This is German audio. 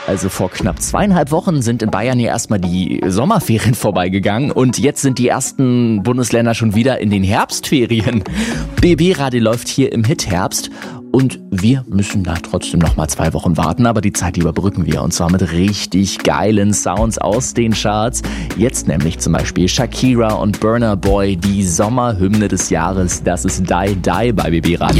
Also vor knapp 2,5 Wochen sind in Bayern ja erstmal die Sommerferien vorbeigegangen und jetzt sind die ersten Bundesländer schon wieder in den Herbstferien. BB Radio läuft hier im Hit-Herbst und wir müssen da trotzdem noch mal 2 Wochen warten, aber die Zeit überbrücken wir und zwar mit richtig geilen Sounds aus den Charts. Jetzt nämlich zum Beispiel Shakira und Burna Boy, die Sommerhymne des Jahres. Das ist Die Die bei BB Radio.